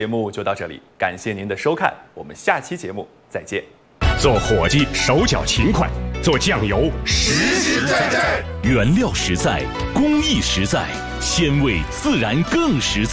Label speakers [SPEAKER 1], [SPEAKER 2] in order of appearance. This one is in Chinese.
[SPEAKER 1] 节目就到这里，感谢您的收看，我们下期节目再见。
[SPEAKER 2] 做伙计手脚勤快，做酱油实实在在，
[SPEAKER 3] 原料实在，工艺实在，鲜味自然更实在。